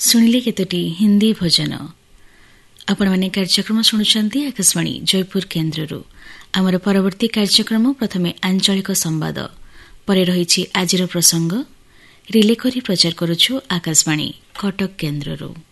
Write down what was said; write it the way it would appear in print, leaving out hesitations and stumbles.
ଶୁଣିଲେ କେତୋଟି ହିନ୍ଦୀ ଭୋଜନ। ଆପଣମାନେ କାର୍ଯ୍ୟକ୍ରମ ଶୁଣୁଛନ୍ତି ଆକାଶବାଣୀ ଜୟପୁର କେନ୍ଦ୍ରରୁ। ଆମର ପରବର୍ତ୍ତୀ କାର୍ଯ୍ୟକ୍ରମ ପ୍ରଥମେ ଆଞ୍ଚଳିକ ସମ୍ବାଦ, ପରେ ରହିଛି ଆଜିର ପ୍ରସଙ୍ଗ। ରିଲେ କରି ପ୍ରଚାର କରୁଛୁ ଆକାଶବାଣୀ କଟକ କେନ୍ଦ୍ରରୁ।